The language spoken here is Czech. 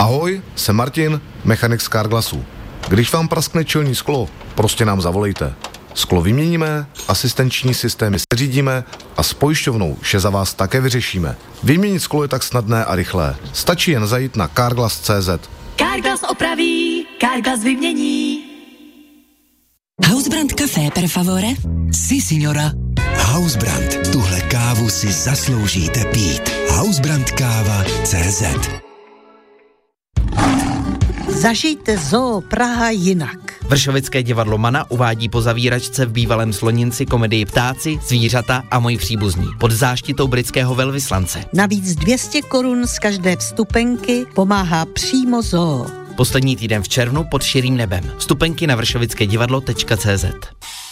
Ahoj, jsem Martin, mechanik z Carglassu. Když vám praskne čelní sklo, prostě nám zavolejte. Sklo vyměníme, asistenční systémy seřídíme a s pojišťovnou vše za vás také vyřešíme. Vyměnit sklo je tak snadné a rychlé. Stačí jen zajít na carglass.cz. Carglass opraví, Carglass vymění. Hausbrand Café, per favore? Si, signora. Hausbrand, tuhle kávu si zasloužíte pít. Hausbrandkáva.cz. Zažijte Zoo Praha jinak. Vršovické divadlo Mana uvádí po zavíračce v bývalém Sloninci komedii Ptáci, zvířata a moji příbuzní pod záštitou britského velvyslance. Navíc 200 korun z každé vstupenky pomáhá přímo Zoo. Poslední týden v červnu pod širým nebem. Vstupenky na vršovickédivadlo.cz.